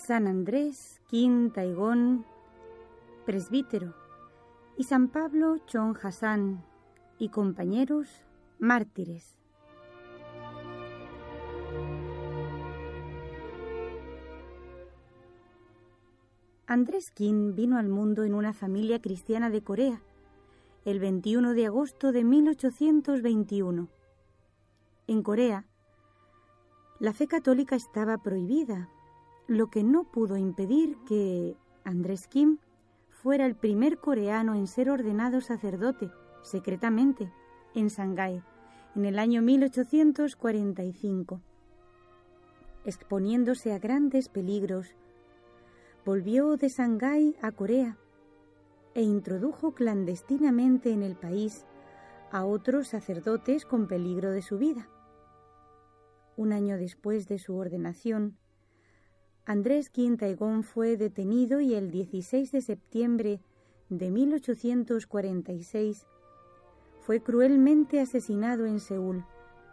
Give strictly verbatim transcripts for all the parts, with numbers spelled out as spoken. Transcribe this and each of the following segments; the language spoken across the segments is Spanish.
San Andrés Kin Taegong, presbítero, y San Pablo Chon Hassan y compañeros mártires. Andrés Kin vino al mundo en una familia cristiana de Corea el veintiuno de agosto de mil ochocientos veintiuno. En Corea, la fe católica estaba prohibida, lo que no pudo impedir que Andrés Kin fuera el primer coreano en ser ordenado sacerdote, secretamente, en Shanghái, en el año mil ochocientos cuarenta y cinco. Exponiéndose a grandes peligros, volvió de Shanghái a Corea e introdujo clandestinamente en el país a otros sacerdotes con peligro de su vida. Un año después de su ordenación, Andrés Kin Taegong fue detenido y el dieciséis de septiembre de mil ochocientos cuarenta y seis fue cruelmente asesinado en Seúl.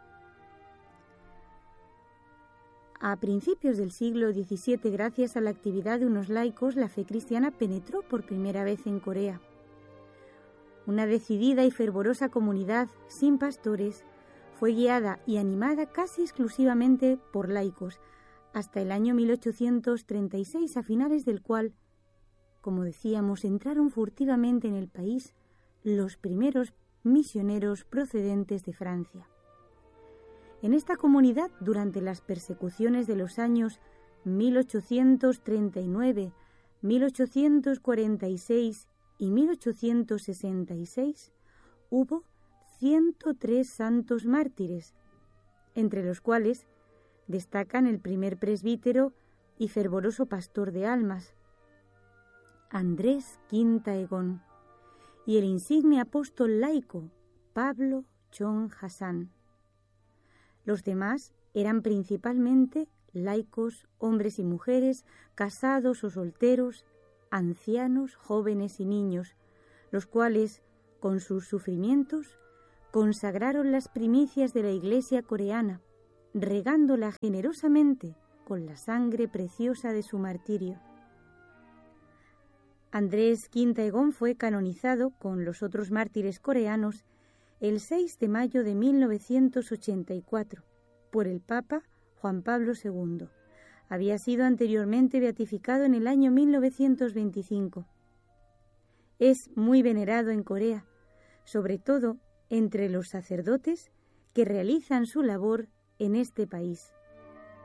A principios del siglo diecisiete, gracias a la actividad de unos laicos, la fe cristiana penetró por primera vez en Corea. Una decidida y fervorosa comunidad sin pastores fue guiada y animada casi exclusivamente por laicos, hasta el año mil ochocientos treinta y seis, a finales del cual, como decíamos, entraron furtivamente en el país los primeros misioneros procedentes de Francia. En esta comunidad, durante las persecuciones de los años mil ochocientos treinta y nueve, mil ochocientos cuarenta y seis y mil ochocientos sesenta y seis, hubo ciento tres santos mártires, entre los cuales destacan el primer presbítero y fervoroso pastor de almas, Andrés Kin Taegong, y el insigne apóstol laico, Pablo Chon Hassan. Los demás eran principalmente laicos, hombres y mujeres, casados o solteros, ancianos, jóvenes y niños, los cuales, con sus sufrimientos, consagraron las primicias de la Iglesia coreana, regándola generosamente con la sangre preciosa de su martirio. Andrés Kin Taegong fue canonizado con los otros mártires coreanos el seis de mayo de mil novecientos ochenta y cuatro por el Papa Juan Pablo segundo. Había sido anteriormente beatificado en el año mil novecientos veinticinco. Es muy venerado en Corea, sobre todo entre los sacerdotes que realizan su labor en este país.